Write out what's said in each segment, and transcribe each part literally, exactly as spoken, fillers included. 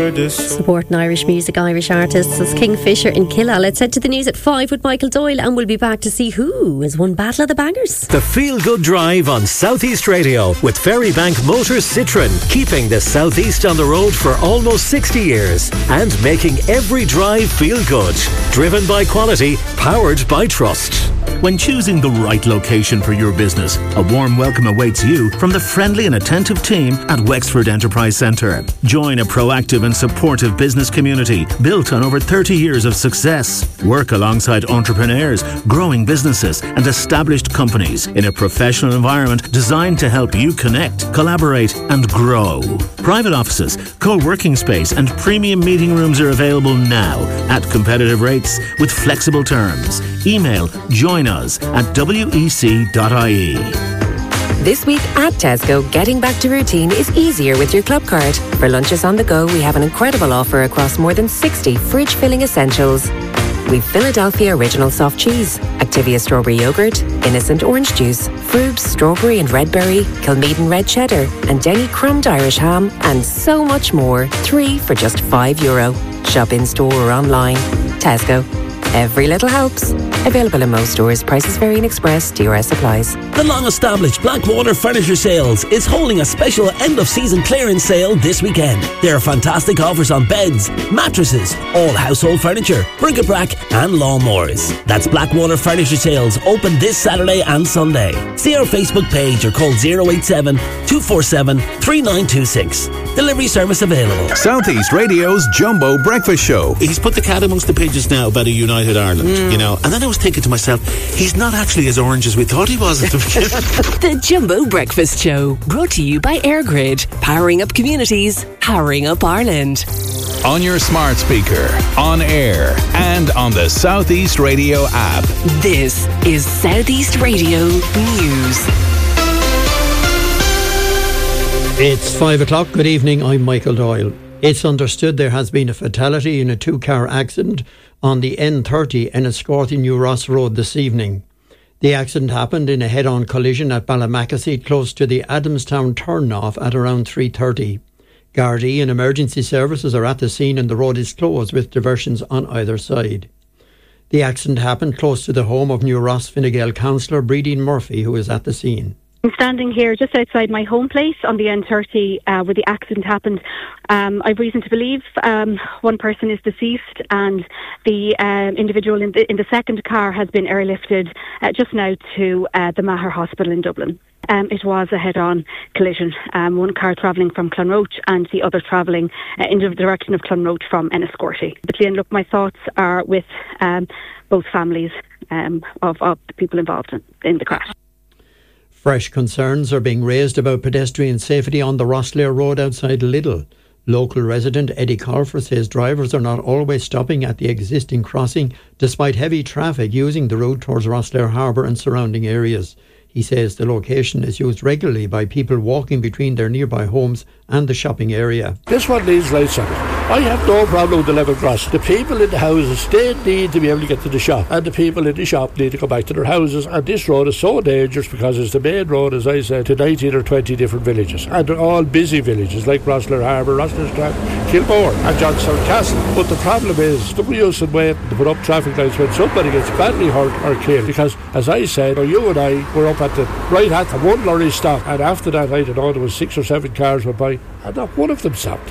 Supporting Irish music, Irish artists as Kingfisher in Killa. Let's head to the news at five with Michael Doyle, and we'll be back to see who has won Battle of the Bangers. The Feel Good Drive on Southeast Radio with Ferrybank Motors Citroën, keeping the Southeast on the road for almost sixty years and making every drive feel good. Driven by quality, powered by trust. When choosing the right location for your business, a warm welcome awaits you from the friendly and attentive team at Wexford Enterprise Centre. Join a proactive and supportive business community built on over thirty years of success. Work alongside entrepreneurs, growing businesses and established companies in a professional environment designed to help you connect, collaborate and grow. Private offices, co-working space and premium meeting rooms are available now at competitive rates with flexible terms. Email join us at w e c dot i e. This week at Tesco, getting back to routine is easier with your club card. For lunches on the go, we have an incredible offer across more than sixty fridge-filling essentials. We've Philadelphia Original Soft Cheese, Activia Strawberry Yogurt, Innocent Orange Juice, Frubes Strawberry and Red Berry, Kilmeaden Red Cheddar, and Denny Crumbed Irish Ham, and so much more. Three for just five euro. Shop in store or online. Tesco. Every little helps. Available in most stores. Prices vary in Express. D R S applies. The long-established Blackwater Furniture Sales is holding a special end-of-season clearance sale this weekend. There are fantastic offers on beds, mattresses, all household furniture, bric-a-brac and lawnmowers. That's Blackwater Furniture Sales, open this Saturday and Sunday. See our Facebook page or call oh eight seven, two four seven, three nine two six. Delivery service available. Southeast Radio's Jumbo Breakfast Show. He's put the cat amongst the pigeons now about a united Ireland, mm. you know. And then I was thinking to myself, he's not actually as orange as we thought he was at the beginning. The Jumbo Breakfast Show, brought to you by AirGrid. Powering up communities, powering up Ireland. On your smart speaker, on air, and on the Southeast Radio app. This is Southeast Radio News. It's five o'clock. Good evening. I'm Michael Doyle. It's understood there has been a fatality in a two-car accident on the N thirty Enniscorthy New Ross Road this evening. The accident happened in a head-on collision at Ballamacassy close to the Adamstown turn-off at around three thirty. Gardaí and emergency services are at the scene and the road is closed with diversions on either side. The accident happened close to the home of New Ross Fine Gael councillor Brídín Murphy, who is at the scene. I'm standing here just outside my home place on the N thirty uh, where the accident happened. Um, I've reason to believe um, one person is deceased, and the um, individual in the, in the second car has been airlifted uh, just now to uh, the Maher Hospital in Dublin. Um, it was a head-on collision, um, one car travelling from Clonroach and the other travelling uh, in the direction of Clonroach from Enniscorthy. But and look, my thoughts are with um, both families um, of, of the people involved in, in the crash. Fresh concerns are being raised about pedestrian safety on the Rosslare Road outside Lidl. Local resident Eddie Colfer says drivers are not always stopping at the existing crossing despite heavy traffic using the route towards Rosslare Harbour and surrounding areas. He says the location is used regularly by people walking between their nearby homes and the shopping area. This one needs lights on it. I have no problem with the level crossing. The people in the houses, they need to be able to get to the shop, and the people in the shop need to go back to their houses. And this road is so dangerous because it's the main road, as I said, to nineteen or twenty different villages, and they're all busy villages like Rosslare Harbour, Rosslare Strand, Kilmore and Johnstown Castle. But the problem is the use in waiting to put up traffic lights when somebody gets badly hurt or killed, because as I said, you and I were up at the right hand and one lorry stopped, and after that I don't know, there was six or seven cars went by and not one of them stopped.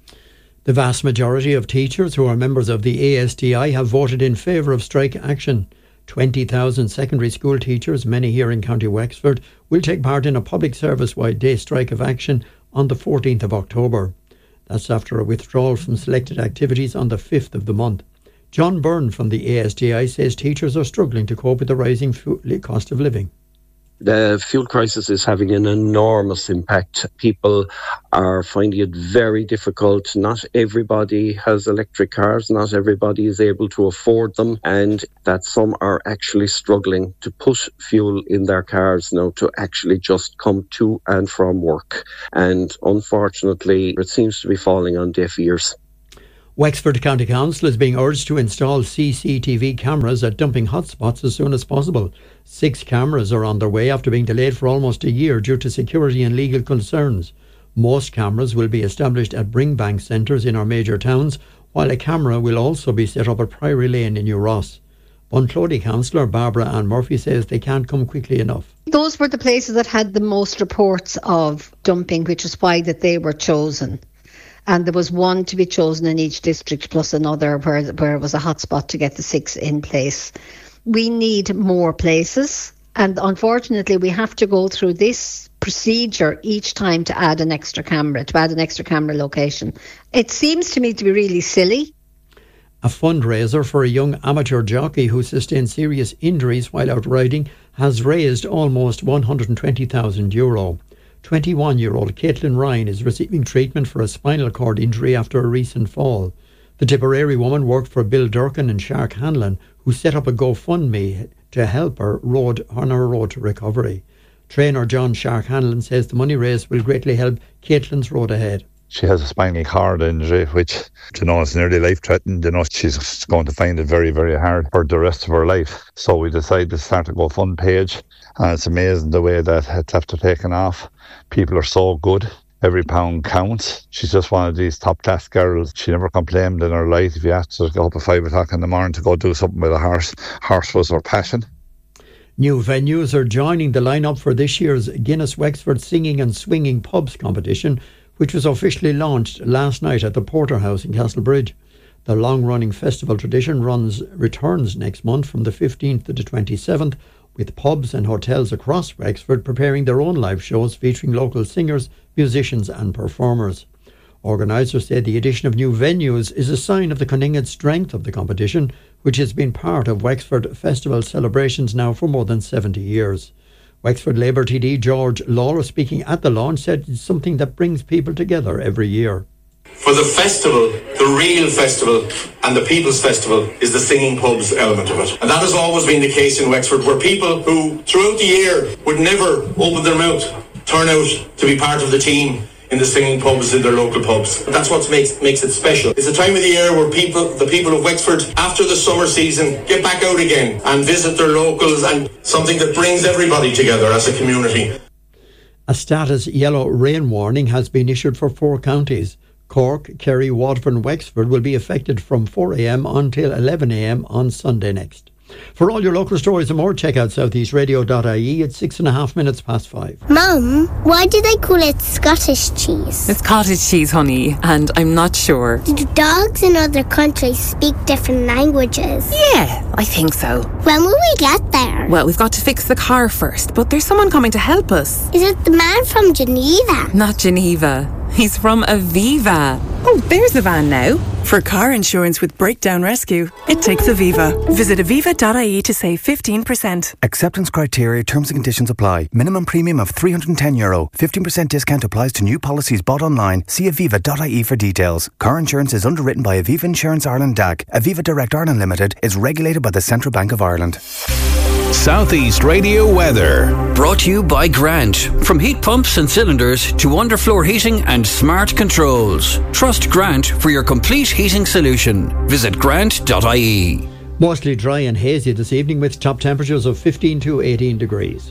The vast majority of teachers who are members of the A S T I have voted in favour of strike action. twenty thousand secondary school teachers, many here in County Wexford, will take part in a public service-wide day strike of action on the fourteenth of October. That's after a withdrawal from selected activities on the fifth of the month. John Byrne from the A S T I says teachers are struggling to cope with the rising cost of living. The fuel crisis is having an enormous impact. People are finding it very difficult. Not everybody has electric cars. Not everybody is able to afford them. And that some are actually struggling to put fuel in their cars now to actually just come to and from work. And unfortunately, it seems to be falling on deaf ears. Wexford County Council is being urged to install C C T V cameras at dumping hotspots as soon as possible. Six cameras are on their way after being delayed for almost a year due to security and legal concerns. Most cameras will be established at bring-bank centres in our major towns, while a camera will also be set up at Priory Lane in New Ross. Bunclody councillor Barbara Ann Murphy says they can't come quickly enough. Those were the places that had the most reports of dumping, which is why that they were chosen. And there was one to be chosen in each district plus another where, where it was a hotspot to get the six in place. We need more places, and unfortunately we have to go through this procedure each time to add an extra camera, to add an extra camera location. It seems to me to be really silly. A fundraiser for a young amateur jockey who sustained serious injuries while out riding has raised almost one hundred twenty thousand euro. twenty-one-year-old Caitlin Ryan is receiving treatment for a spinal cord injury after a recent fall. The Tipperary woman worked for Bill Durkin and Shark Hanlon, who set up a GoFundMe to help her road on her road to recovery. Trainer John Shark Hanlon says the money raised will greatly help Caitlin's road ahead. She has a spinal cord injury, which, you know, is nearly life-threatening. You know, she's going to find it very, very hard for the rest of her life. So we decided to start a GoFund page, and it's amazing the way that it's after taken off. People are so good. Every pound counts. She's just one of these top-class girls. She never complained in her life. If you asked her to go up at five o'clock in the morning to go do something with a horse, horse was her passion. New venues are joining the lineup for this year's Guinness Wexford Singing and Swinging Pubs competition, which was officially launched last night at the Porterhouse in Castlebridge. The long-running festival tradition runs returns next month from the fifteenth to the twenty-seventh, with pubs and hotels across Wexford preparing their own live shows featuring local singers, musicians and performers. Organisers said the addition of new venues is a sign of the continued strength of the competition, which has been part of Wexford Festival celebrations now for more than seventy years. Wexford Labour T D George Lawler, speaking at the launch, said it's something that brings people together every year. For the festival, the real festival and the People's Festival is the singing pubs element of it. And that has always been the case in Wexford, where people who throughout the year would never open their mouth turn out to be part of the team in the singing pubs in their local pubs. That's what makes makes it special. It's a time of the year where people, the people of Wexford, after the summer season, get back out again and visit their locals, and something that brings everybody together as a community. A status yellow rain warning has been issued for four counties. Cork, Kerry, Waterford and Wexford will be affected from four a.m. until eleven a.m. on Sunday next. For all your local stories and more, check out south east radio dot I E at six and a half minutes past five. Mum, why do they call it Scottish cheese? It's cottage cheese, honey, and I'm not sure. Do dogs in other countries speak different languages? Yeah, I think so. When will we get there? Well, we've got to fix the car first, but there's someone coming to help us. Is it the man from Geneva? Not Geneva. He's from Aviva. Oh, there's the van now. For car insurance with Breakdown Rescue, it takes Aviva. Visit aviva dot I E to save fifteen percent. Acceptance criteria, terms and conditions apply. Minimum premium of three hundred ten euro. fifteen percent discount applies to new policies bought online. See aviva dot I E for details. Car insurance is underwritten by Aviva Insurance Ireland D A C. Aviva Direct Ireland Limited is regulated by the Central Bank of Ireland. Southeast Radio weather. Brought to you by Grant. From heat pumps and cylinders to underfloor heating and smart controls. Trust Grant for your complete heating solution. Visit grant dot I E. Mostly dry and hazy this evening with top temperatures of fifteen to eighteen degrees.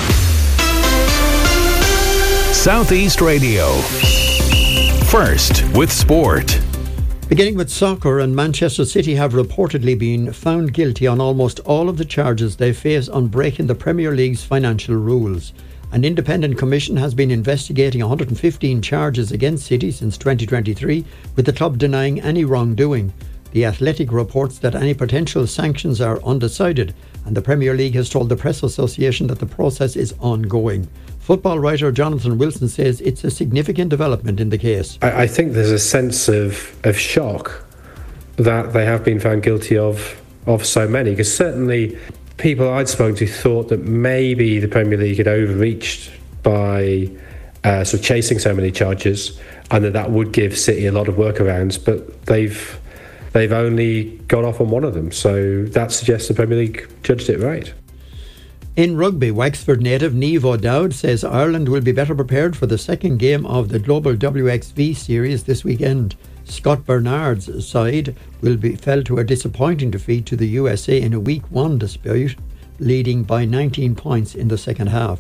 Southeast Radio. First with sport. Beginning with soccer, and Manchester City have reportedly been found guilty on almost all of the charges they face on breaking the Premier League's financial rules. An independent commission has been investigating one hundred fifteen charges against City since twenty twenty-three, with the club denying any wrongdoing. The Athletic reports that any potential sanctions are undecided, and the Premier League has told the Press Association that the process is ongoing. Football writer Jonathan Wilson says it's a significant development in the case. I, I think there's a sense of, of shock that they have been found guilty of, of so many, because certainly people I'd spoken to thought that maybe the Premier League had overreached by uh, sort of chasing so many charges, and that that would give City a lot of workarounds, but they've they've only got off on one of them, so that suggests the Premier League judged it right. In rugby, Wexford native Niamh O'Dowd says Ireland will be better prepared for the second game of the Global W X V series this weekend. Scott Bernard's side will be fell to a disappointing defeat to the U S A in a week one dispute, leading by nineteen points in the second half.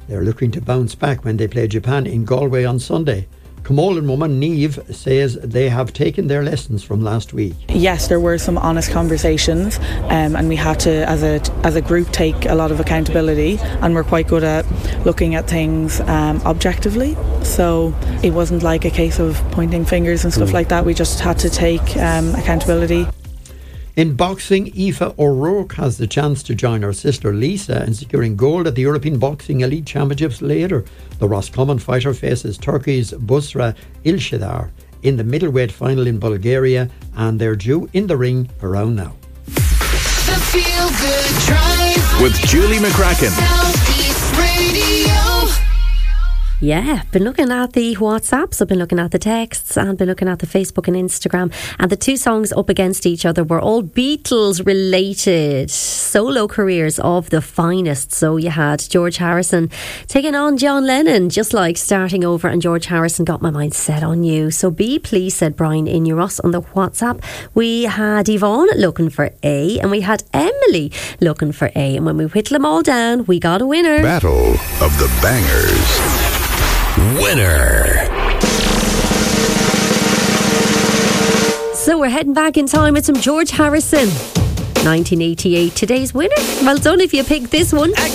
They're looking to bounce back when they play Japan in Galway on Sunday. Camolan woman Neve says they have taken their lessons from last week. Yes, there were some honest conversations, um, and we had to, as a as a group, take a lot of accountability, and we're quite good at looking at things um, objectively. So it wasn't like a case of pointing fingers and stuff mm. like that. We just had to take um, accountability. In boxing, Aoife O'Rourke has the chance to join her sister Lisa in securing gold at the European Boxing Elite Championships later. The Roscommon fighter faces Turkey's Busra Ilshadar in the middleweight final in Bulgaria, and they're due in the ring around now. The Feel Good Drive with Julie McCracken. Southeast Radio. Yeah, been looking at the WhatsApps, I've been looking at the texts, and been looking at the Facebook and Instagram, and the two songs up against each other were all Beatles related solo careers of the finest. So you had George Harrison taking on John Lennon, just like starting over, and George Harrison got my mind set on you. So be pleased, said Brian in your us on the WhatsApp. We had Yvonne looking for A, and we had Emily looking for A, and when we whittle them all down, we got a winner. Battle of the Bangers. Winner. So we're heading back in time with some George Harrison. nineteen eighty-eight, today's winner. Well done if you picked this one.